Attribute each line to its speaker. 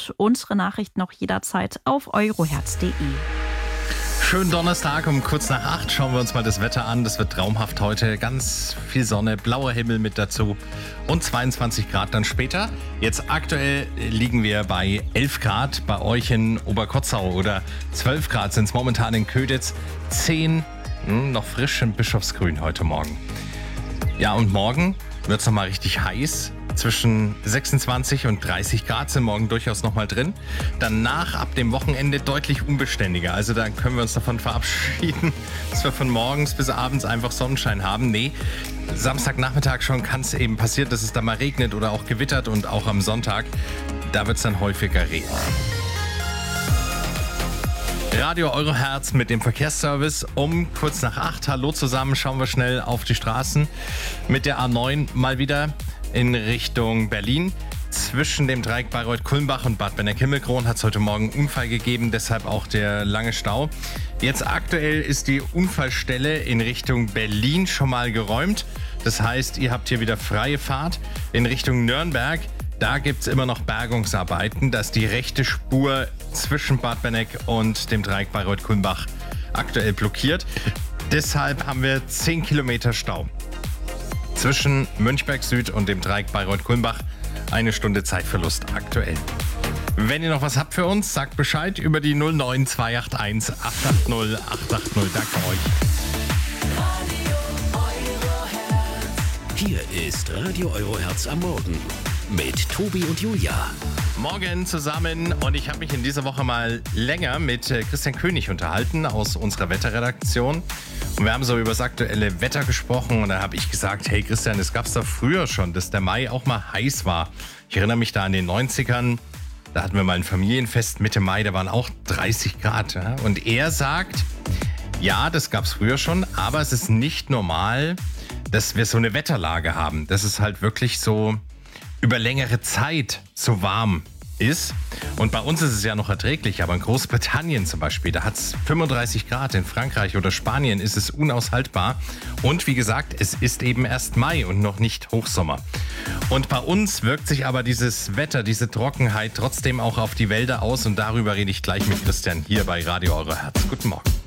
Speaker 1: und unsere Nachrichten noch jederzeit auf euroherz.de.
Speaker 2: Schönen Donnerstag um kurz nach 8 schauen wir uns mal das Wetter an. Das wird traumhaft heute. Ganz viel Sonne, blauer Himmel mit dazu und 22 Grad dann später. Jetzt aktuell liegen wir bei 11 Grad bei euch in Oberkotzau oder 12 Grad sind es momentan in Köditz. 10 noch frisch in Bischofsgrün heute Morgen. Ja, und morgen wird es nochmal richtig heiß. Zwischen 26 und 30 Grad sind morgen durchaus nochmal drin. Danach ab dem Wochenende deutlich unbeständiger. Also da können wir uns davon verabschieden, dass wir von morgens bis abends einfach Sonnenschein haben. Nee, Samstagnachmittag schon kann es eben passieren, dass es da mal regnet oder auch gewittert. Und auch am Sonntag, da wird es dann häufiger regnen. Radio Euroherz mit dem Verkehrsservice um kurz nach 8. Hallo zusammen, schauen wir schnell auf die Straßen. Mit der A9 mal wieder in Richtung Berlin. Zwischen dem Dreieck Bayreuth-Kulmbach und Bad Benneck-Himmelkron hat es heute Morgen einen Unfall gegeben, deshalb auch der lange Stau. Jetzt aktuell ist die Unfallstelle in Richtung Berlin schon mal geräumt. Das heißt, ihr habt hier wieder freie Fahrt. In Richtung Nürnberg, da gibt es immer noch Bergungsarbeiten. Da ist die rechte Spur zwischen Bad Benneck und dem Dreieck Bayreuth-Kulmbach aktuell blockiert. Deshalb haben wir 10 Kilometer Stau. Zwischen Mönchberg Süd und dem Dreieck Bayreuth-Kulmbach 1 Stunde Zeitverlust aktuell. Wenn ihr noch was habt für uns, sagt Bescheid über die 09281 880 880. Danke euch.
Speaker 3: Hier ist Radio Euroherz am Morgen mit Tobi und Julia.
Speaker 2: Morgen zusammen und ich habe mich in dieser Woche mal länger mit Christian König unterhalten aus unserer Wetterredaktion. Und wir haben so über das aktuelle Wetter gesprochen und da habe ich gesagt, hey Christian, es gab es doch früher schon, dass der Mai auch mal heiß war. Ich erinnere mich da an den 90ern, da hatten wir mal ein Familienfest Mitte Mai, da waren auch 30 Grad. Ja? Und er sagt, ja, das gab es früher schon, aber es ist nicht normal, dass wir so eine Wetterlage haben. Das ist halt wirklich so über längere Zeit so warm ist. Und bei uns ist es ja noch erträglich, aber in Großbritannien zum Beispiel, da hat es 35 Grad, in Frankreich oder Spanien ist es unaushaltbar. Und wie gesagt, es ist eben erst Mai und noch nicht Hochsommer. Und bei uns wirkt sich aber dieses Wetter, diese Trockenheit trotzdem auch auf die Wälder aus und darüber rede ich gleich mit Christian hier bei Radio Euroherz. Guten Morgen.